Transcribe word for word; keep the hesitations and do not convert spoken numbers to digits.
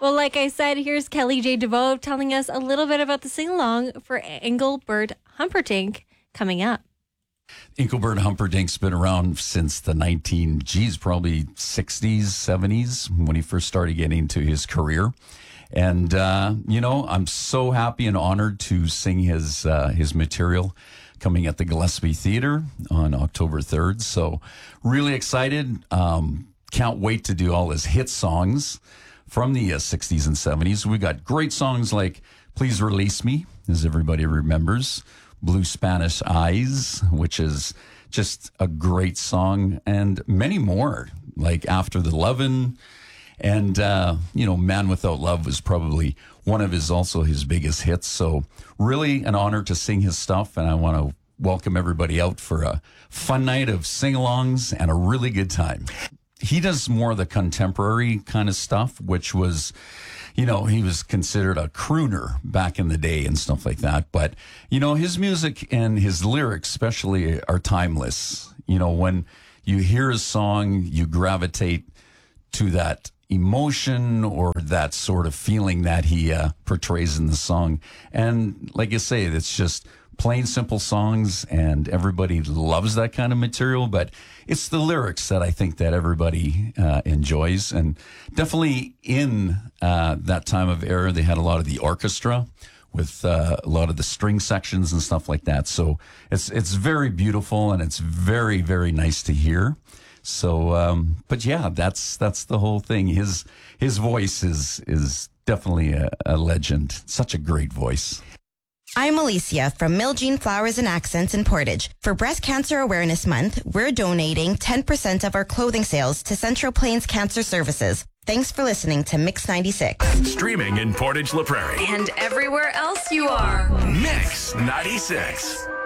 Well, like I said, here's Kelly J. DeVoe telling us a little bit about the sing-along for Engelbert Humperdinck coming up. Engelbert Humperdinck's been around since the nineteen, geez, probably sixties, seventies, when he first started getting into his career. And, uh, you know, I'm so happy and honored to sing his uh, his material coming at the Gillespie Theater on October third. So really excited. Um, can't wait to do all his hit songs from the uh, sixties and seventies. We got great songs like Please Release Me, as everybody remembers, Blue Spanish Eyes, which is just a great song, and many more, like After the Lovin'. And, uh, you know, Man Without Love was probably one of his, also his biggest hits. So really an honor to sing his stuff. And I want to welcome everybody out for a fun night of sing-alongs and a really good time. He does more of the contemporary kind of stuff, which was, you know, he was considered a crooner back in the day and stuff like that. But, you know, his music and his lyrics especially are timeless. You know, when you hear a song, you gravitate to that emotion or that sort of feeling that he uh, portrays in the song. And like I say, it's just plain simple songs and everybody loves that kind of material, but it's the lyrics that I think that everybody uh, enjoys. And definitely in uh, that time of era, they had a lot of the orchestra with uh, a lot of the string sections and stuff like that. So it's it's very beautiful and it's very, very nice to hear. So, um, but yeah, that's that's the whole thing. His his voice is is definitely a, a legend. Such a great voice. I'm Alicia from Miljean Flowers and Accents in Portage. For Breast Cancer Awareness Month, we're donating ten percent of our clothing sales to Central Plains Cancer Services. Thanks for listening to Mix ninety-six. Streaming in Portage La Prairie. And everywhere else you are. Mix ninety-six.